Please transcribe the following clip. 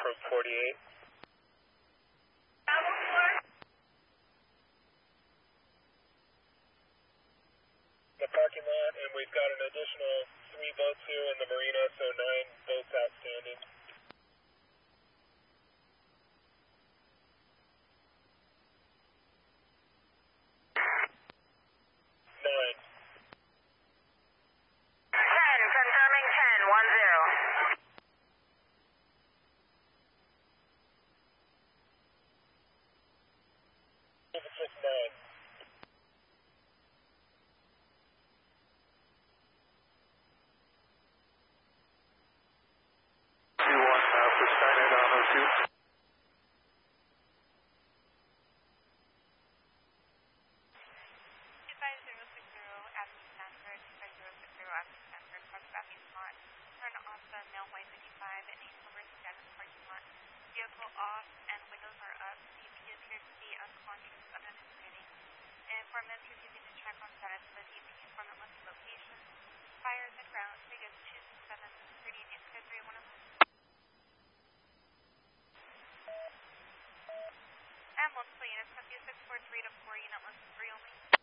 from 48. The parking lot, and we've got an additional 3 boats here in the marina, so 9 boats outstanding. 9. 10, confirming 10, 1-0. It's just 9. For Skynet on 02. Turn off the Millway 55 and east over to Dennis parking lot. Vehicle off and windows are up. DP appears to be unconscious but understanding. Informant refusing to check on status of the DP. Informant left location. Fires and ground 3-27, 38 code 311. And multiple units, confused 643 to 4 unit list 3 only.